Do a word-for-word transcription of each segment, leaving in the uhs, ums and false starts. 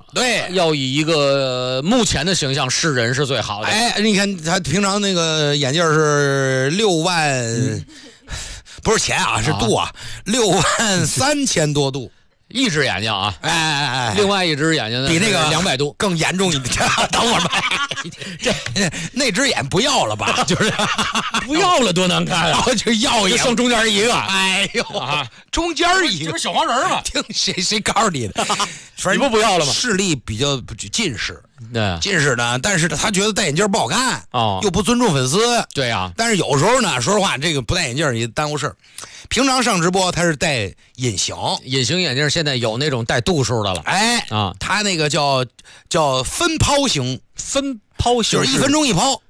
对， 要以一个目前的形象示人是最好的。 哎，你看他平常那个眼镜是六万，嗯、不是钱啊，是度啊，六、啊、万三千多度。 一只眼睛啊， 哎哎哎， 另外一只眼睛呢比那个两百度更严重一点。等会儿吧，这那只眼不要了吧？就是不要了，多难看啊！ 就要一就剩中间一个。 哎呦，啊、中间一个， 这不是小黄人吗？ 听谁谁告诉你的？ 你不不要了吗？ 视力比较近视。 对， 近视呢，但是他觉得戴眼镜不好看哦， 又不尊重粉丝。 对呀、啊， 但是有时候呢，说实话，这个不戴眼镜也耽误事儿。平常上直播他是戴隐形， 隐形眼镜现在有那种带度数的了。 哎啊，他那个叫叫分抛型， 分抛型就是一分钟一抛。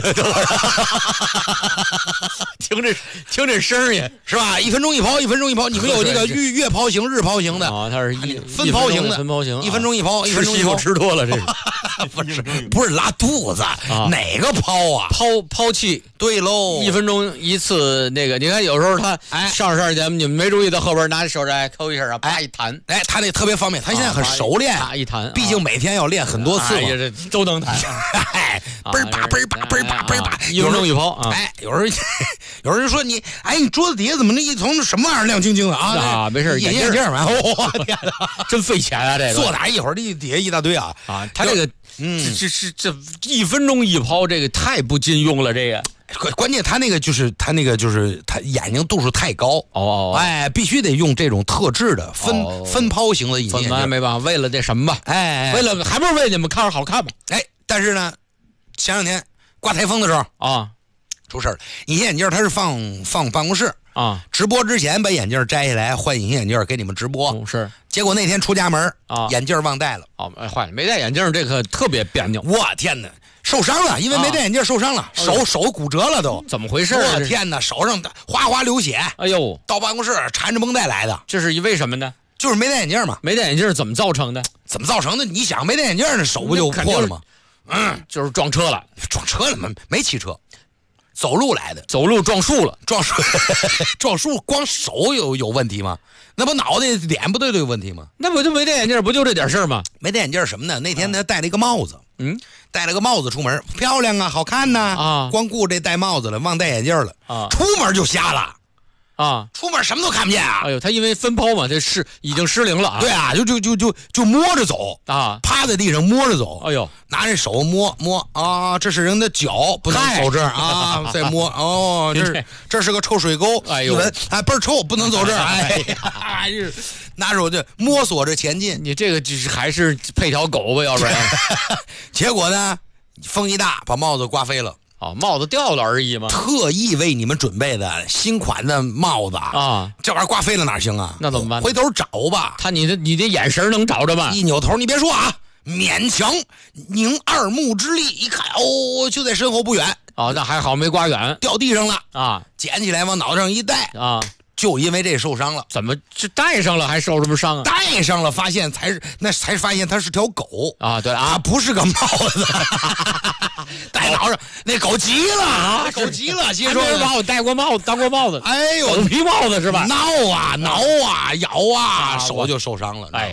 听这听这声音是吧？一分钟一抛，一分钟一抛。你们有那个月月抛型、日抛型的啊？它是一分抛型的， 分抛型， 一分钟一抛，一分钟一抛。 吃多了这是不是不是拉肚子，哪个抛啊？ 抛抛弃。 对喽， 一分钟一次那个，你看有时候他上上节目，你们没注意到后边拿手指哎抠一下啊，啪一弹， 哎，他那特别方便，他现在很熟练， 啪一弹， 毕竟每天要练很多次嘛， 这都能弹， 哎，嘣儿叭嘣儿叭嘣儿叭嘣儿叭， 一分钟一抛啊！ 哎，有人有人说你，哎，你桌子底下怎么那一层什么玩意儿亮晶晶的啊？ 啊，没事， 眼镜眼镜嘛，我天哪， 真费钱啊！这个坐哪一会儿底底下一大堆啊啊，他这个嗯，这这这一分钟一抛，这个太不禁用了，这个。 关关键他那个就是他那个就是他眼睛度数太高哦， 哎，必须得用这种特制的分、哦、分抛型的隐形眼镜， 没办法，为了这什么吧， 哎， 为了还不是为你们看着好看吧？ 哎，但是呢，前两天刮台风的时候啊， 出事了。隐形眼镜它是放放办公室啊， 直播之前把眼镜摘下来换隐形眼镜给你们直播， 嗯、是。 结果那天出家门啊， 眼镜忘带了， 哦，哎坏了，没戴眼镜这个特别别扭。 我天哪！受伤了，因为没戴眼镜受伤了， 啊、 手手骨折了都， 怎么回事？ 我天哪，手上哗哗流血！ 哎呦， 到办公室缠着绷带来的， 这是为什么呢？ 就是没戴眼镜嘛。 没戴眼镜怎么造成的？ 怎么造成的？你想没戴眼镜那手不就破了吗？ 嗯，就是撞车了， 撞车了吗？没骑车，走路来的， 走路撞树了， 撞树，撞树，光手有有问题吗？那不脑袋脸不对都有问题吗？ 那不就没戴眼镜，不就这点事儿吗？ 没戴眼镜什么呢？那天他戴了一个帽子， 嗯， 戴了个帽子出门，漂亮啊，好看呐啊！ 光顾这戴帽子了，忘戴眼镜了啊！ 出门就瞎了啊！ 出门什么都看不见啊！ 哎呦，他因为分抛嘛，这是已经失灵了啊！ 对啊，就就就就就摸着走啊， 趴在地上摸着走。 哎呦， 拿着手摸摸啊，这是人的脚，不能走这儿啊！再摸哦，这是这是个臭水沟， 哎呦， 一闻哎倍儿臭，不能走这儿！哎呀，拿手就摸索着前进。 你这个就是还是配条狗吧，要不然。 结果呢，风一大，把帽子刮飞了。 哦，帽子掉了而已嘛。 特意为你们准备的新款的帽子啊， 这玩意儿刮飞了哪行啊？ 那怎么办？ 回头找吧。 他你的你的眼神能找着吗？ 一扭头，你别说啊，勉强凝二目之力，一看哦，就在身后不远。 哦，那还好没刮远， 掉地上了啊， 捡起来往脑袋上一戴啊。 就因为这受伤了， 怎么这戴上了还受什么伤啊？ 戴上了，发现才是那才发现它是条狗啊！对啊， 它不是个帽子，戴脑上那狗急了啊！狗急了，接说把我戴过帽子，当过帽子， 哎呦， 狗皮帽子是吧？ 挠啊挠啊咬啊，手就受伤了。 哎，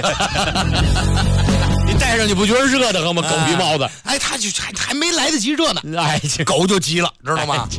你戴上你不觉得热得慌吗？狗皮帽子， 哎，他就还还没来得及热呢， 哎， 狗就急了，知道吗？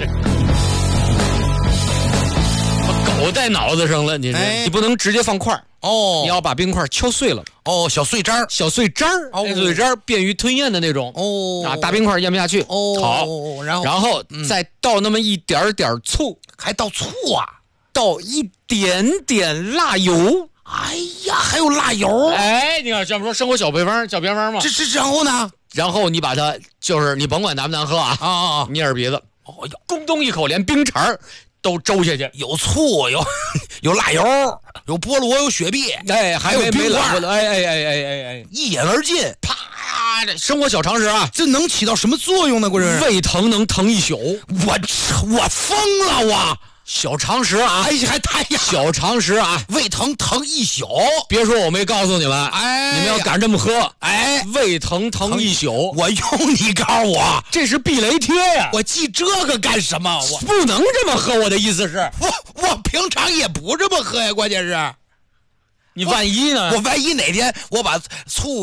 狗戴脑子上了，你哎、 你不能直接放块哦， 你要把冰块敲碎了哦，小碎渣小碎渣儿， 哦， 小碎渣儿便于吞咽的那种哦， 啊，大冰块咽不下去哦， 好， 然后然后再倒那么一点点醋， 还倒醋啊， 倒一点点辣油， 哎呀，还有辣油， 哎，你看，这不说生活小配方、小偏方吗？ 这这然后呢？ 然后你把它，就是你甭管难不难喝啊啊啊啊， 捏着鼻子， 哦哟， 咕咚一口，连冰碴都周下去， 有醋，有有辣油，有菠萝，有雪碧， 哎，还有冰块， 哎哎哎哎哎哎， 一饮而尽， 啪！这生活小常识啊， 这能起到什么作用呢？贵人， 胃疼能疼一宿， 我我疯了我。 小常识啊， 哎，还太小常识啊， 胃疼疼一宿， 别说我没告诉你们， 哎， 你们要敢这么喝， 哎， 胃疼疼一宿， 我用你告诉我， 这是避雷贴呀， 我记这个干什么？我不能这么喝，我的意思是， 我我平常也不这么喝呀，关键是， 你万一呢？ 我万一哪天我把醋。